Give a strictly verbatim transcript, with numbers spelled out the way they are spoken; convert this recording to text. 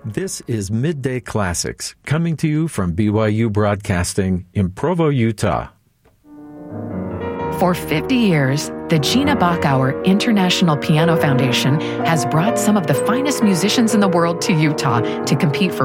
This is Midday Classics, coming to you from B Y U Broadcasting in Provo, Utah. For fifty years, the Gina Bachauer International Piano Foundation has brought some of the finest musicians in the world to Utah to compete for